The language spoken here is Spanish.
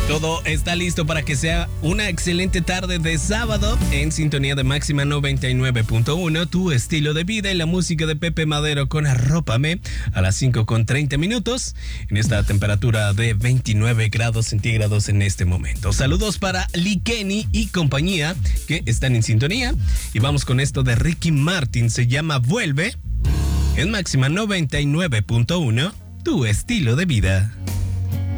Todo está listo para que sea una excelente tarde de sábado en sintonía de Máxima 99.1, tu estilo de vida y la música de Pepe Madero con Arrópame a las 5:30 en esta temperatura de 29 grados centígrados en este momento. Saludos para Likeni y compañía que están en sintonía y vamos con esto de Ricky Martin, se llama Vuelve en Máxima 99.1, tu estilo de vida.